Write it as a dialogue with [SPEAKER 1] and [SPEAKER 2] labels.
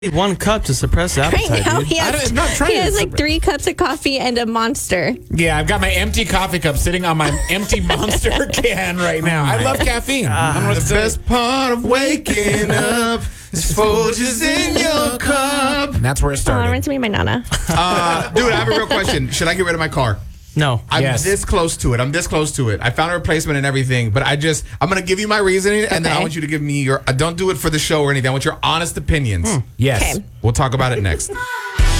[SPEAKER 1] 1 cup to suppress the appetite.
[SPEAKER 2] Right now,
[SPEAKER 1] dude.
[SPEAKER 2] he has like 3 cups of coffee and a Monster.
[SPEAKER 3] Yeah, I've got my empty coffee cup sitting on my empty Monster can right now. I love caffeine. I don't know what to
[SPEAKER 4] The
[SPEAKER 3] say.
[SPEAKER 4] best part of waking up is Folgers in your cup.
[SPEAKER 3] And that's where it
[SPEAKER 2] Oh,
[SPEAKER 3] started.
[SPEAKER 2] reminds me of my nana.
[SPEAKER 4] Dude, I have a real question. Should I get rid of my car?
[SPEAKER 1] No.
[SPEAKER 4] I'm
[SPEAKER 3] Yes.
[SPEAKER 4] this close to it. I found a replacement and everything, but I'm going to give you my reasoning, and then I
[SPEAKER 2] Okay.
[SPEAKER 4] want you to give me your, don't do it for the show or anything. I want your honest opinions.
[SPEAKER 3] Yes.
[SPEAKER 2] Okay.
[SPEAKER 4] We'll talk about it next.